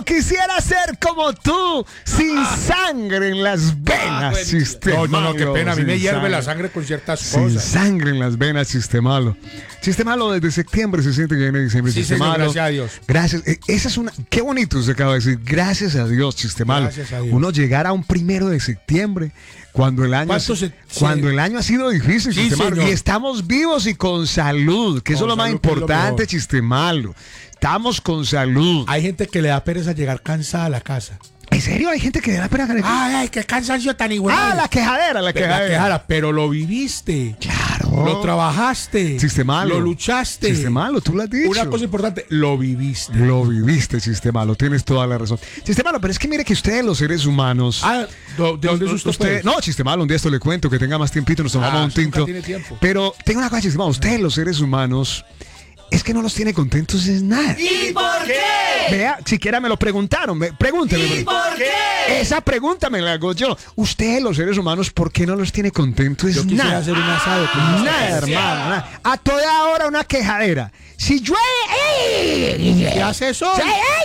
quisiera ser como tú, sin sangre en las venas, Chiste No, Malo. qué pena. A mí me Sin hierve la sangre. sangre con ciertas Sin cosas. sangre en las venas, Chiste Malo. Chiste Malo, desde septiembre se siente que viene diciembre. Sí, Chiste señor, Malo. gracias a Dios. Gracias. Esa es una. Qué bonito usted acaba de decir. Gracias a Dios, Chiste Malo. Gracias a Dios. Uno llegar a un 1 de septiembre cuando el año, cuando el año ha sido difícil, Sí, Chiste Malo. señor. Y estamos vivos y con salud, que eso es lo más salud, que es lo importante, mejor. Chiste Malo. Estamos con salud. Hay gente que le da pereza llegar cansada a la casa. ¿En serio? Hay gente que le da pena. Ay, qué cansancio tan igual. La quejadera, la quejadera. Pero lo viviste. Claro. Lo trabajaste. Chiste Malo. Lo luchaste. Chiste Malo, tú lo has dicho. Una cosa importante, lo viviste. Lo viviste, Chiste Malo, tienes toda la razón. Chiste Malo, pero es que mire que ustedes los seres humanos... ¿de dónde es usted? No, Chiste Malo, un día esto le cuento, que tenga más tiempito, nos tomamos un usted nunca tinto. tiene tiempo. Pero tengo una cosa, Chiste Malo, ustedes los seres humanos, es que no los tiene contentos es nada. ¿Y por qué? Vea, siquiera me lo preguntaron, pregúnteme. ¿Y por qué? Esa pregunta me la hago yo. Ustedes los seres humanos, ¿por qué no los tiene contentos es Yo quisiera nada? hacer un asado. con ustedes. Nada, hermano, nada. A toda hora una quejadera. Si llueve... Si hace sol,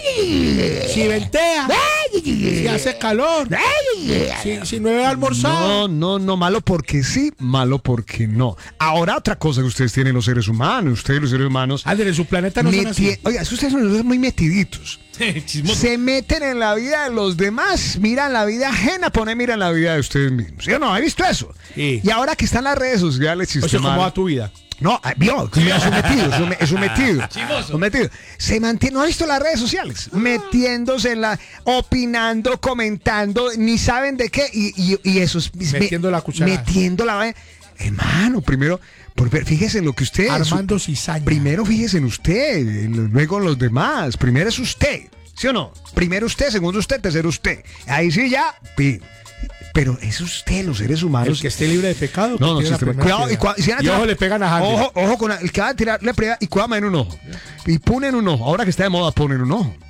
si ventea, si hace calor, si no he almorzado. No, malo porque sí, malo porque no. Ahora otra cosa que ustedes tienen los seres humanos, ustedes los seres humanos... En su planeta no son así. Oiga, ustedes son muy metiditos. Chismoso. Se meten en la vida de los demás, miran la vida ajena, miran la vida de ustedes mismos. ¿Sí o no? ¿He visto eso? Sí. Y ahora que están las redes sociales, O sea, Chiste ¿cómo Malo... va tu vida? No, vio, es un metido, es un metido. Chismoso. Un metido. Se mantiene, ¿no ha visto las redes sociales? Metiéndose en opinando, comentando, ni saben de qué, y eso es... Metiendo la cucharada. Metiendo la vaina. Hermano, primero, fíjese en lo que usted... Armando Cizaña. Primero fíjese en usted, luego en los demás. Primero es usted, ¿sí o no? Primero usted, segundo usted, tercero usted. Ahí sí ya, pin. Pero es usted, los seres humanos. El que esté libre de pecado. No, que tiene la Chiste Malo. primera Cuidado, piedra. si van a ojo, le pegan a Handy. Ojo con el que va a tirar, le pega y cuidado en un ojo. Y ponen un ojo. Ahora que está de moda, ponen un ojo.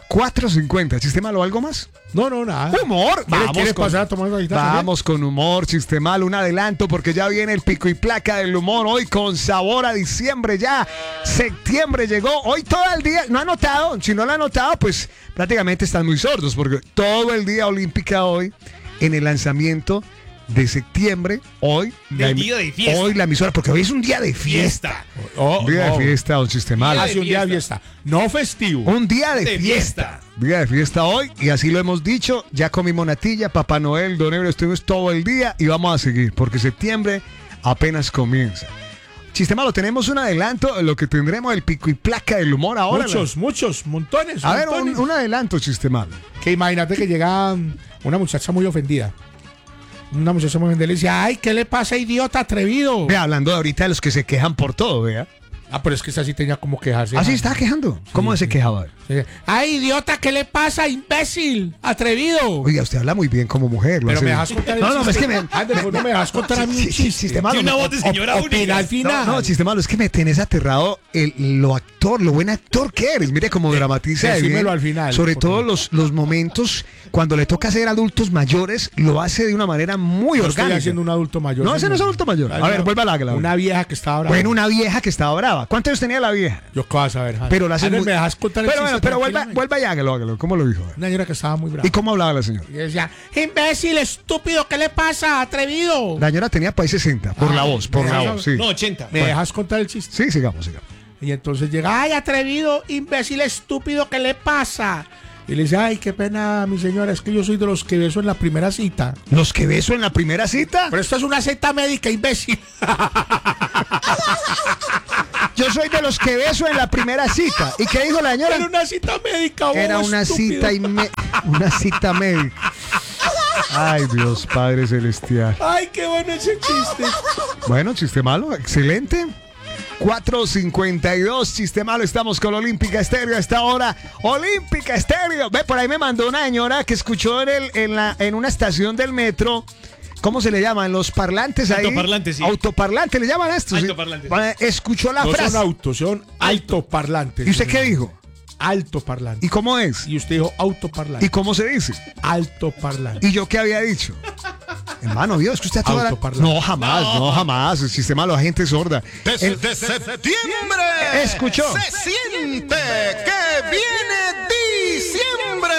4.50. ¿Chiste Malo algo más? No, nada. Humor. ¿Quiere pasar a tomar una guitarra? Vamos con humor, Chiste Malo, un adelanto porque ya viene el pico y placa del humor hoy con sabor a diciembre ya. Septiembre llegó, hoy todo el día, ¿no ha notado? Si no lo ha notado, pues prácticamente están muy sordos porque todo el día olímpica hoy en el lanzamiento de septiembre, hoy Del día de fiesta. Hoy la emisora, porque hoy es un día de fiesta. Un día de fiesta, don Chiste Malo. Hace un día de fiesta. No festivo. Un día de De fiesta. Día de fiesta hoy, y así lo hemos dicho. Ya comimos natilla, Papá Noel, Don Ebro, estuvimos todo el día y vamos a seguir, porque septiembre apenas comienza. Chiste Malo, tenemos un adelanto de lo que tendremos el pico y placa del humor ahora. Muchos, montones. A ver, montones. un adelanto, Chiste Malo. Que imagínate que llega una muchacha muy ofendida. Una muchacha muy ofendida le dice, ay, ¿qué le pasa, idiota atrevido? Vea, hablando de ahorita de los que se quejan por todo, vea. Pero es que esa sí tenía como quejarse. Así estaba quejando. ¿Cómo se quejaba? Sí. Ay, idiota, ¿qué le pasa, imbécil? Atrevido. Oiga, usted habla muy bien como mujer. Pero me dejas contar el No, chiste. es que no me dejas contar a mí un chiste. Chiste Malo. Tiene una voz de señora única. Al final. No, Chiste Malo, es que me tenés aterrado lo buen actor que eres. Mire cómo dramatiza. de decímelo bien. al final, Sobre por todo favor. los momentos cuando le toca ser adultos mayores, lo hace de una manera muy Yo orgánica. estoy haciendo un adulto mayor. No, ese no es adulto mayor. A ver, vuelva a la Una vieja que estaba brava. Bueno, una vieja que estaba brava. ¿Cuántos años tenía la vieja? Yo qué vas a ver, Hans? Pero la hace Hans, muy- me dejas contar el Pero chiste bueno, pero tranquilamente? vuelva y hágalo. ¿Cómo lo dijo? Una señora que estaba muy brava. ¿Y cómo hablaba la señora? Y decía, imbécil, estúpido, ¿qué le pasa? Atrevido. La señora tenía país 60, por la voz, sí. No, 80. ¿Me dejas contar el chiste? Sí, sigamos. Y entonces llega, ay, atrevido, imbécil, estúpido, ¿qué le pasa? Y le dice, ay, qué pena, mi señora, es que yo soy de los que beso en la primera cita. ¿Los que beso en la primera cita? Pero esto es una cita médica, imbécil. Yo soy de los que beso en la primera cita. ¿Y qué dijo la señora? Era una cita médica, bobo, Era una estúpido. una cita médica. Ay, Dios Padre Celestial. Ay, qué bueno ese chiste. Bueno, Chiste Malo, excelente. 4.52, Chiste Malo, estamos con Olímpica Estéreo a esta hora. Olímpica Estéreo. Ve, por ahí me mandó una señora que escuchó en una estación del metro. ¿Cómo se le llaman? Los parlantes ahí. Autoparlantes, sí. Autoparlantes, le llaman a esto. ¿sí? Altoparlantes. Escuchó la No frase. son autos, son altoparlantes. ¿Y usted qué dijo? Altoparlante. ¿Y cómo es? Y usted dijo autoparlante. ¿Y cómo se dice? Altoparlante. ¿Y yo qué había dicho? Hermano, Dios, que usted a toda la... Autoparlante. No, jamás. El sistema de la gente sorda. Desde septiembre Escuchó. se siente que viene diciembre.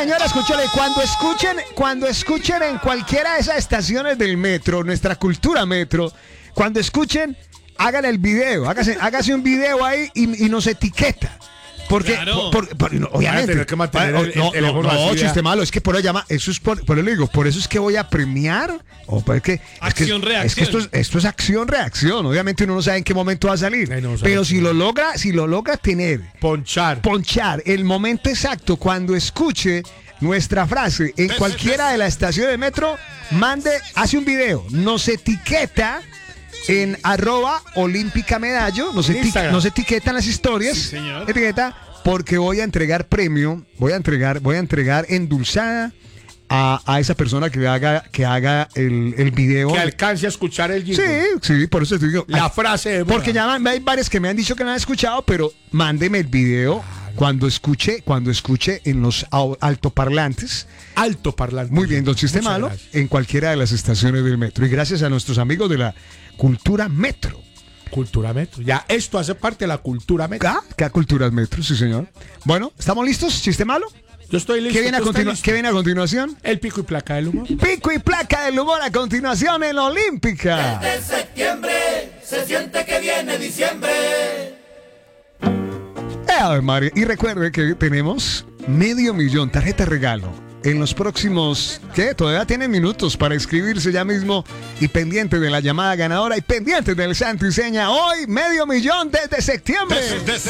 señora, escúchale, cuando escuchen en cualquiera de esas estaciones del metro, nuestra cultura metro, cuando escuchen, hágale el video, hágase un video ahí y nos etiqueta. Porque, Claro. obviamente, tener que mantener el teléfono así, no, vea. chiste malo, es que por eso llama, eso es por eso le digo, por eso es que voy a premiar, o porque Acción-reacción. es que esto es acción-reacción, obviamente uno no sabe en qué momento va a salir, Ay, no sabe. pero si lo logra tener, Ponchar. ponchar el momento exacto cuando escuche nuestra frase en cualquiera de las estaciones de metro, hace un video, nos etiqueta en @olímpica medallo, nos etiquetan las historias, Sí, señor. etiqueta, porque voy a entregar premio, voy a entregar endulzada a esa persona que haga el video. Que alcance a escuchar el jingle. Sí, por eso te digo. La frase de moda. Porque ya hay varios que me han dicho que no han escuchado, pero mándeme el video cuando escuche en los altoparlantes. Alto parlante. Muy bien, don Chiste Muchas Malo, gracias. en cualquiera de las estaciones del metro. Y gracias a nuestros amigos de la cultura metro. Cultura metro. Ya, esto hace parte de la cultura metro. ¿Qué cultura metro? Sí, señor. Bueno, ¿estamos listos, Chiste Malo? Yo estoy listo. ¿Qué viene ¿Tú estás listo? ¿Qué viene a continuación? El pico y placa del humor. Pico y placa del humor a continuación en Olímpica. Desde septiembre se siente que viene diciembre. Ave María. Y recuerde que tenemos $500,000 tarjeta regalo. En los próximos, ¿qué? Todavía tienen minutos para inscribirse ya mismo y pendiente de la llamada ganadora y pendiente del santo y seña. Hoy $500,000 desde septiembre. Desde